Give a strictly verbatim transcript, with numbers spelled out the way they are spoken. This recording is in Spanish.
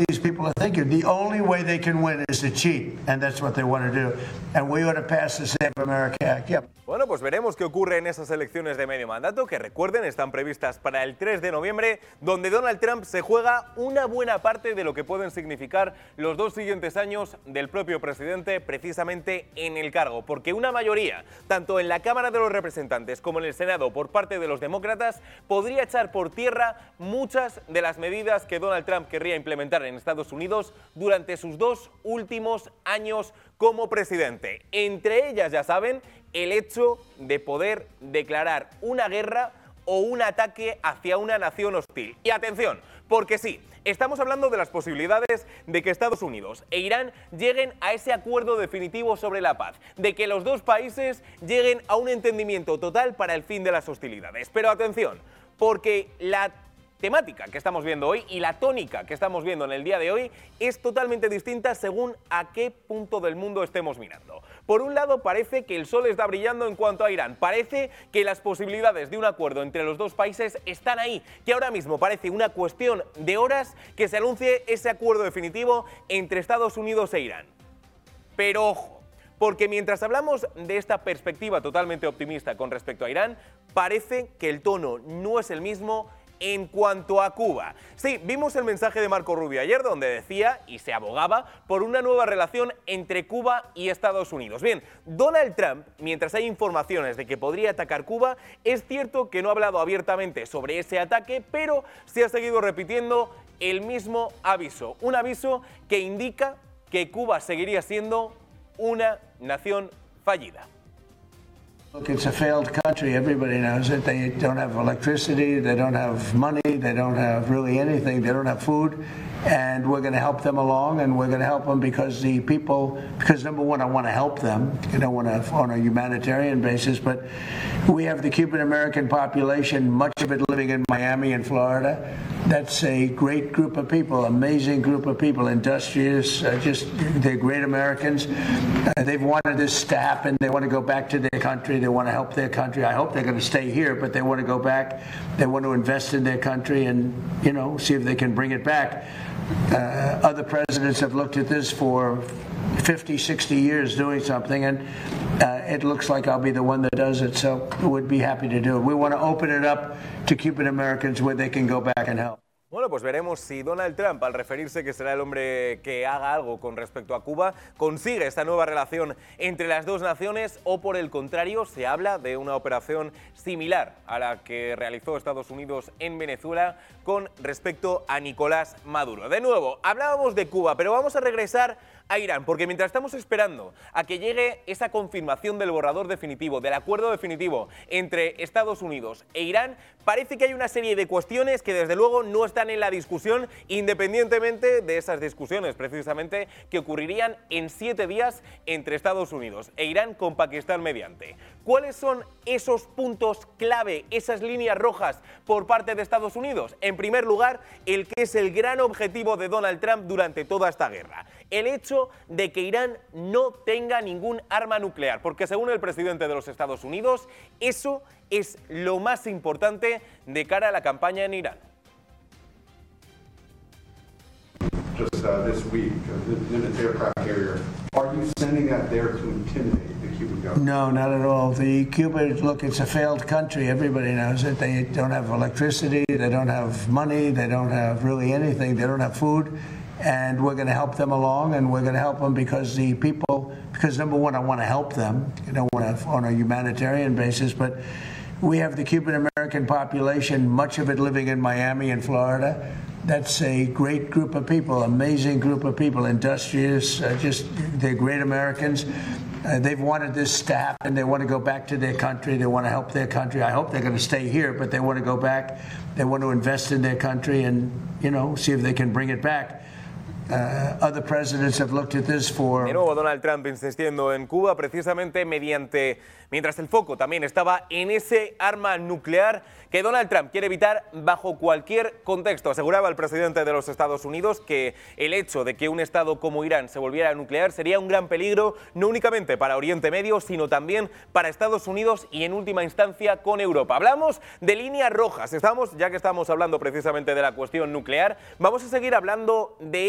these people are thinking. The only way they can win is to cheat, and that's what they want to do. And we ought to pass the Save America Act. Yep. Bueno, pues veremos qué ocurre en esas elecciones de medio mandato, que recuerden, están previstas para el tres de noviembre, donde Donald Trump se juega una buena parte de lo que pueden significar los dos siguientes años del propio presidente precisamente en el cargo, porque una mayoría, tanto en la Cámara de los Representantes como en el Senado por parte de los demócratas, podría echar por tierra muchas de las medidas que Donald Trump querría implementar en Estados Unidos durante sus dos últimos años como presidente. Entre ellas, ya saben, el hecho de poder declarar una guerra o un ataque hacia una nación hostil. Y atención, porque sí, estamos hablando de las posibilidades de que Estados Unidos e Irán lleguen a ese acuerdo definitivo sobre la paz, de que los dos países lleguen a un entendimiento total para el fin de las hostilidades. Pero atención, porque la temática que estamos viendo hoy y la tónica que estamos viendo en el día de hoy es totalmente distinta según a qué punto del mundo estemos mirando. Por un lado, parece que el sol está brillando en cuanto a Irán. Parece que las posibilidades de un acuerdo entre los dos países están ahí, que ahora mismo parece una cuestión de horas que se anuncie ese acuerdo definitivo entre Estados Unidos e Irán. Pero ojo, porque mientras hablamos de esta perspectiva totalmente optimista con respecto a Irán, parece que el tono no es el mismo en cuanto a Cuba. Sí, vimos el mensaje de Marco Rubio ayer donde decía y se abogaba por una nueva relación entre Cuba y Estados Unidos. Bien, Donald Trump, mientras hay informaciones de que podría atacar Cuba, es cierto que no ha hablado abiertamente sobre ese ataque, pero se ha seguido repitiendo el mismo aviso. Un aviso que indica que Cuba seguiría siendo una nación fallida. Look, it's a failed country. Everybody knows it. They don't have electricity. They don't have money. They don't have really anything. They don't have food. And we're going to help them along, and we're going to help them because the people, because number one, I want to help them. I don't want to on a humanitarian basis, but we have the Cuban-American population, much of it living in Miami and Florida. That's a great group of people, amazing group of people, industrious, uh, just, they're great Americans. Uh, they've wanted this to happen. They want to go back to their country. They want to help their country. I hope they're going to stay here, but they want to go back. They want to invest in their country and, you know, see if they can bring it back. Uh, other presidents have looked at this for fifty, sixty years doing something, and uh, it looks like I'll be the one that does it, so we'd be happy to do it. We want to open it up to Cuban Americans where they can go back and help. Bueno, pues veremos si Donald Trump, al referirse que será el hombre que haga algo con respecto a Cuba, consigue esta nueva relación entre las dos naciones o, por el contrario, se habla de una operación similar a la que realizó Estados Unidos en Venezuela con respecto a Nicolás Maduro. De nuevo, hablábamos de Cuba, pero vamos a regresar a Irán, porque mientras estamos esperando a que llegue esa confirmación del borrador definitivo, del acuerdo definitivo entre Estados Unidos e Irán, parece que hay una serie de cuestiones que desde luego no están en la discusión, independientemente de esas discusiones precisamente que ocurrirían en siete días entre Estados Unidos e Irán con Pakistán mediante. ¿Cuáles son esos puntos clave, esas líneas rojas por parte de Estados Unidos? En primer lugar, el que es el gran objetivo de Donald Trump durante toda esta guerra, el hecho de que Irán no tenga ningún arma nuclear, porque según el presidente de los Estados Unidos, eso es lo más importante de cara a la campaña en Irán. Just uh, this week, uh, Nimitz aircraft carrier. Are you sending that there to intimidate the Cuban government? No, not at all. The Cuba, look, it's a failed country. Everybody knows it. They don't have electricity. They don't have money. They don't have really anything. They don't have food. And we're going to help them along, and we're going to help them because the people, because number one, I want to help them. I don't want to on a humanitarian basis, but we have the Cuban-American population, much of it living in Miami and Florida. That's a great group of people, amazing group of people, industrious, uh, just, they're great Americans. Uh, they've wanted this to happen. They want to go back to their country. They want to help their country. I hope they're going to stay here, but they want to go back. They want to invest in their country and, you know, see if they can bring it back. Uh, other presidents have looked at this for... De nuevo Donald Trump insistiendo en Cuba precisamente mediante, mientras el foco también estaba en ese arma nuclear que Donald Trump quiere evitar bajo cualquier contexto. Aseguraba el presidente de los Estados Unidos que el hecho de que un estado como Irán se volviera nuclear sería un gran peligro no únicamente para Oriente Medio, sino también para Estados Unidos y en última instancia con Europa. Hablamos de líneas rojas. Estamos, ya que estamos hablando precisamente de la cuestión nuclear, vamos a seguir hablando de